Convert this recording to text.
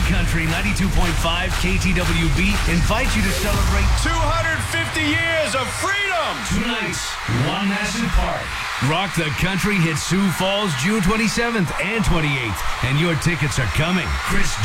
Country 92.5 KTWB invites you to celebrate 250 years of freedom. tonight's one massive party. Rock the Country hits Sioux Falls June 27th and 28th, and your tickets are coming. Chris